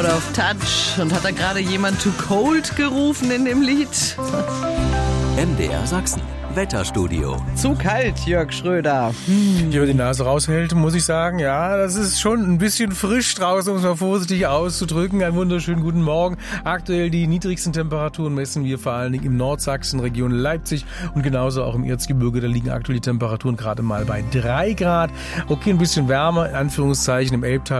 Out of Touch. Und hat da gerade jemand Too Cold gerufen in dem Lied? MDR Sachsen. Wetterstudio. Zu kalt, Jörg Schröder. Hier die Nase raushält, muss ich sagen, ja, das ist schon ein bisschen frisch draußen, um es mal vorsichtig auszudrücken. Einen wunderschönen guten Morgen. Aktuell die niedrigsten Temperaturen messen wir vor allen Dingen im Nordsachsen, Region Leipzig und genauso auch im Erzgebirge. Da liegen aktuell die Temperaturen gerade mal bei 3 Grad. Okay, ein bisschen wärmer, in Anführungszeichen, im Elbtal